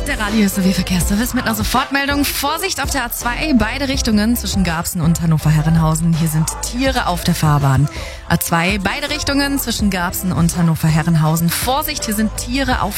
Der Radio sowie Verkehrsservice mit einer Sofortmeldung. Vorsicht auf der A2, beide Richtungen zwischen Garbsen und Hannover-Herrenhausen. Hier sind Tiere auf der Fahrbahn. A2, beide Richtungen zwischen Garbsen und Hannover-Herrenhausen. Vorsicht, hier sind Tiere auf